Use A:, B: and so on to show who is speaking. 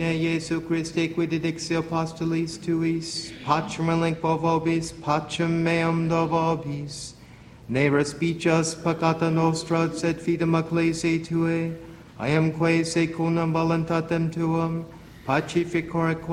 A: Domine Iesu Christe, qui didixi apostolis tuis, pacem relinquo vobis, pacem meam do vobis. Ne respicias peccata nostra, sed fidem ecclesiae Tuae, I am quae secundum voluntatem Tuam, pacificor